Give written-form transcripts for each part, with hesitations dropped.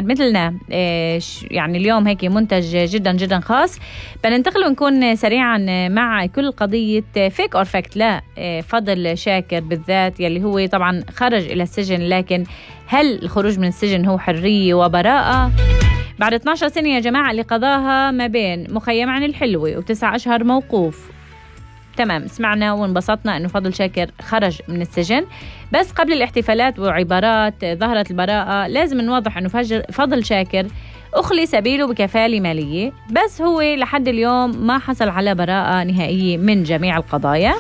واحد مثلنا يعني اليوم هيك منتج جدا جدا خاص. بننتقل ونكون سريعا مع كل قضية فيك أور فاكت فضل شاكر بالذات، يلي هو طبعا خرج إلى السجن، لكن هل الخروج من السجن هو حرية وبراءة؟ بعد 12 سنة يا جماعة اللي قضاها ما بين مخيم عن الحلوة و9 أشهر موقوف. تمام، سمعنا وانبسطنا أنه فضل شاكر خرج من السجن، بس قبل الاحتفالات وعبارات ظهرت البراءة لازم نوضح أنه فضل شاكر أخلي سبيله بكفالة مالية، بس هو لحد اليوم ما حصل على براءة نهائية من جميع القضايا.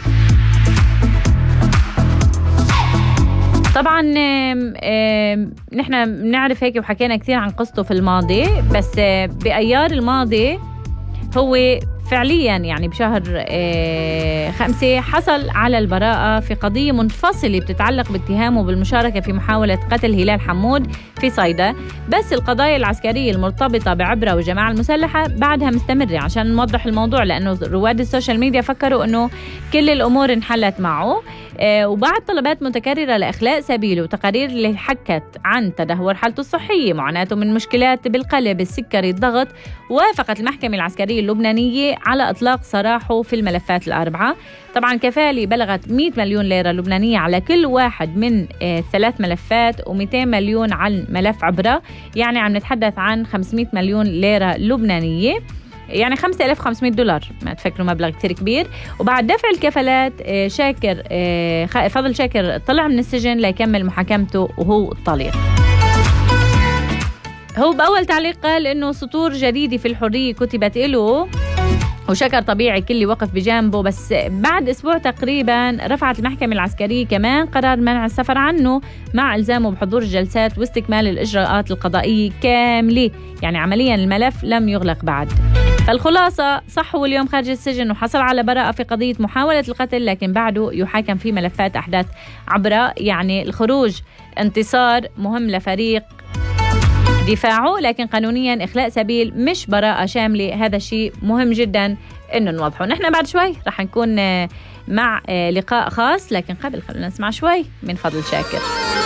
طبعا نحن بنعرف هيك وحكينا كثير عن قصته في الماضي، بس بأيار الماضي هو فعليا يعني بشهر 5 حصل على البراءة في قضية منفصلة بتتعلق باتهامه بالمشاركة في محاولة قتل هلال حمود في صيدا، بس القضايا العسكرية المرتبطة بعبرة والجماعة المسلحة بعدها مستمرة. عشان نوضح الموضوع، لأنه رواد السوشيال ميديا فكروا أنه كل الأمور انحلت معه، وبعد طلبات متكررة لإخلاء سبيله وتقارير اللي حكت عن تدهور حالته الصحية، معاناته من مشكلات بالقلب، السكري، الضغط، وافقت المحكمة العسكرية اللبنانية على إطلاق سراحه في الملفات الأربعة. طبعا كفالة بلغت 100 مليون ليرة لبنانية على كل واحد من 3 ملفات، و200 مليون عن ملف عبرة، يعني عم نتحدث عن 500 مليون ليرة لبنانية، يعني $5500. ما تفكروا مبلغ كتير كبير. وبعد دفع الكفالات فضل شاكر طلع من السجن ليكمل محاكمته وهو الطليق. هو بأول تعليق قال إنه سطور جديدة في الحرية كتبت له، وشكر طبيعي كل اللي وقف بجانبه. بس بعد أسبوع تقريبا رفعت المحكمة العسكرية كمان قرار منع السفر عنه، مع إلزامه بحضور الجلسات واستكمال الإجراءات القضائية كاملة، يعني عمليا الملف لم يغلق بعد. فالخلاصة صح، هو اليوم خارج السجن وحصل على براءة في قضية محاولة القتل، لكن بعده يحاكم في ملفات أحداث عبرة. يعني الخروج انتصار مهم لفريق دفاعه، لكن قانونيا إخلاء سبيل مش براءة شاملة. هذا شيء مهم جدا إنه نوضحه. نحن بعد شوي رح نكون مع لقاء خاص، لكن قبل خلونا نسمع شوي من فضل شاكر.